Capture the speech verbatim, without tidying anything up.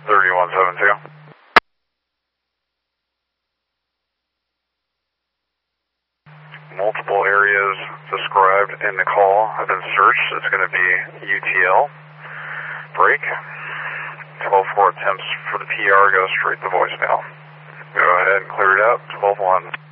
thirty-one seventy-two. Multiple areas described in the call have been searched. It's going to be U T L. Break. twelve four attempts for the P R go straight to voicemail. Go ahead and clear it up. twelve one.